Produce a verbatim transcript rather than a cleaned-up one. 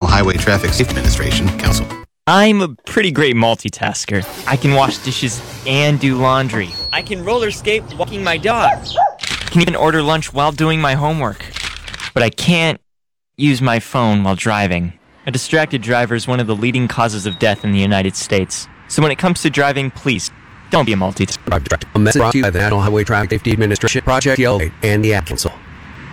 Highway Traffic Safety Administration, Council. I'm a pretty great multitasker. I can wash dishes and do laundry. I can roller skate walking my dog. I can even order lunch while doing my homework. But I can't use my phone while driving. A distracted driver is one of the leading causes of death in the United States. So when it comes to driving, please, don't be a multitasker. A message brought to you by the National Highway Traffic Safety Administration, Project Yellow, and the Ad Council.